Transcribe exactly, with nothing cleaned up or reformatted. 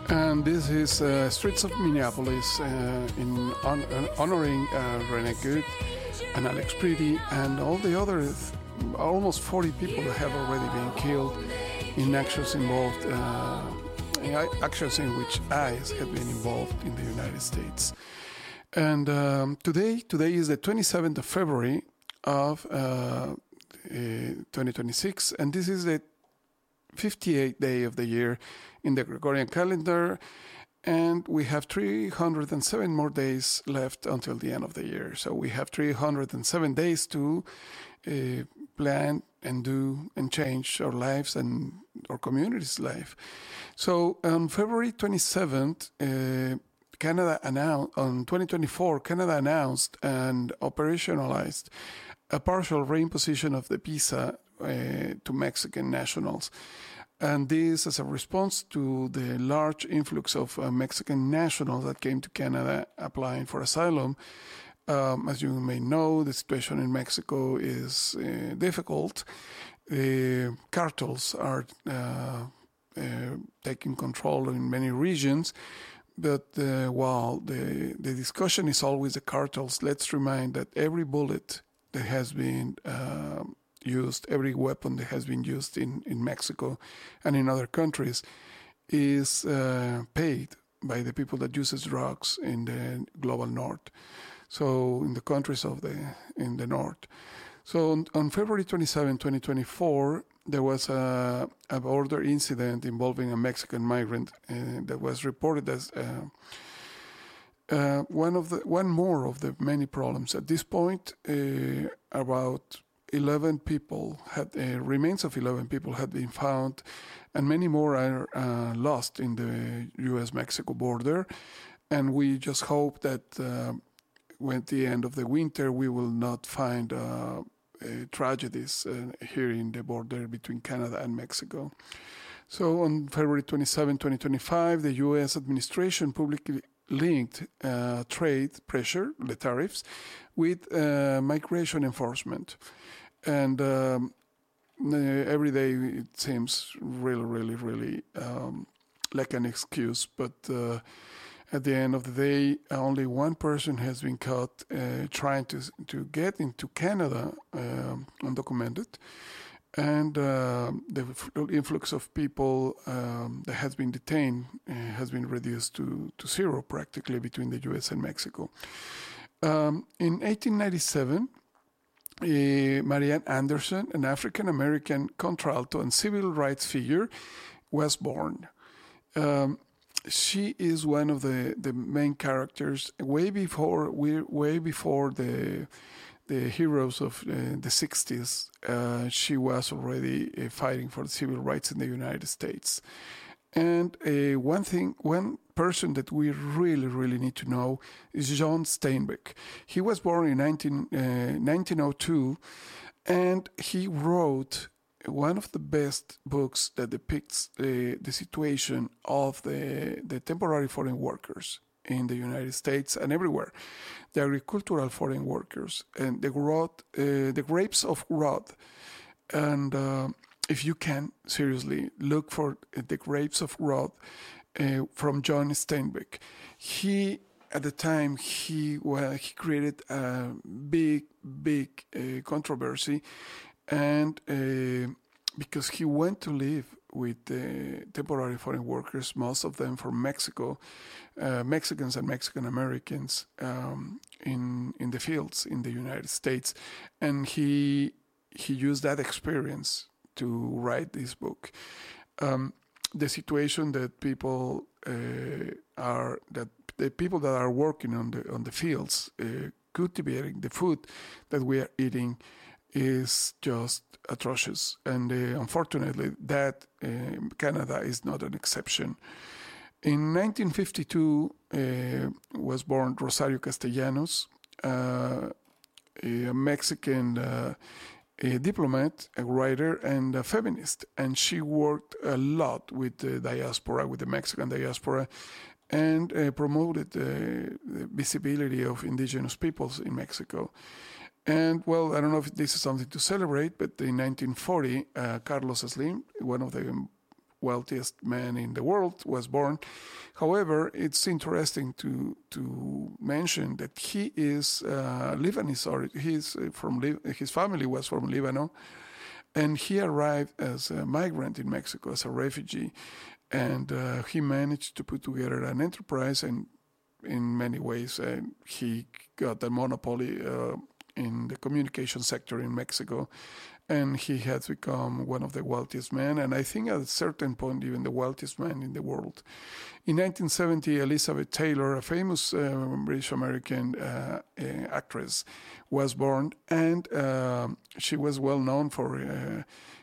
And this is uh, Streets of Minneapolis uh, in on, uh, honoring uh, Rene Good and Alex Pretty and all the other th- almost forty people that have already been killed in actions involved, uh, in actions in which ICE have been involved in the United States. And um, today, today is the twenty-seventh of February of uh, uh, twenty twenty-six, and this is the fifty-eighth day of the year in the Gregorian calendar, and we have three hundred seven more days left until the end of the year. So we have three hundred seven days to uh, plan and do and change our lives and our community's life. So on February twenty-seventh, uh, Canada announced, on twenty twenty-four, Canada announced and operationalized a partial reimposition of the visa uh, to Mexican nationals. And this as a response to the large influx of uh, Mexican nationals that came to Canada applying for asylum. Um, as you may know, the situation in Mexico is uh, difficult. Uh, cartels are uh, uh, taking control in many regions. But uh, while the, the discussion is always the cartels, let's remind that every bullet that has been uh, used, every weapon that has been used in, in Mexico and in other countries is uh, paid by the people that uses drugs in the global north. So in the countries of the in the north. So on, on February twenty-seventh, twenty twenty-four, there was a, a border incident involving a Mexican migrant uh, that was reported as uh, uh, one of the one more of the many problems. At this point, uh, about eleven people had uh, remains of eleven people had been found, and many more are uh, lost in the U S Mexico border. And we just hope that uh, when the end of the winter, we will not find uh, uh, tragedies uh, here in the border between Canada and Mexico. So on February twenty-seventh, twenty twenty-five, the U S administration publicly linked uh, trade pressure, the tariffs, with uh, migration enforcement. And um, every day it seems really, really, really um, like an excuse. But uh, at the end of the day, only one person has been caught uh, trying to to get into Canada um, undocumented. And uh, the influx of people um, that has been detained uh, has been reduced to, to zero practically between the U S and Mexico. Um, in eighteen ninety-seven, Uh, Marianne Anderson, an African-American contralto and civil rights figure, was born. Um, she is one of the, the main characters way before way before the the heroes of uh, the sixties. Uh, she was already uh, fighting for civil rights in the United States. And uh, one thing, one person that we really, really need to know is John Steinbeck. He was born in nineteen oh two, and he wrote one of the best books that depicts uh, the situation of the, the temporary foreign workers in the United States and everywhere, the agricultural foreign workers, and the, Roth, uh, the Grapes of Wrath. And uh, if you can, seriously, look for The Grapes of Wrath uh, from John Steinbeck. He, at the time, he well, he created a big, big uh, controversy, and uh, because he went to live with uh, temporary foreign workers, most of them from Mexico, uh, Mexicans and Mexican Americans um, in in the fields in the United States, and he he used that experience to write this book. Um, the situation that people uh, are that the people that are working on the on the fields, uh, cultivating the food that we are eating, is just atrocious. And uh, unfortunately, that uh, Canada is not an exception. In nineteen fifty-two uh, was born Rosario Castellanos, uh, a Mexican uh, a diplomat, a writer, and a feminist. And she worked a lot with the diaspora, with the Mexican diaspora, and uh, promoted the, the visibility of indigenous peoples in Mexico. And, well, I don't know if this is something to celebrate, but in nineteen forty, uh, Carlos Slim, one of the wealthiest man in the world was born. However, it's interesting to to mention that he is uh, Lebanese, or he's from his family was from Lebanon, and he arrived as a migrant in Mexico, as a refugee, and uh, he managed to put together an enterprise, and in many ways uh, he got a monopoly uh, in the communication sector in Mexico, and he has become one of the wealthiest men, and I think at a certain point even the wealthiest man in the world. In nineteen seventy, Elizabeth Taylor, a famous uh, British-American uh, uh, actress, was born, and uh, she was well known for uh,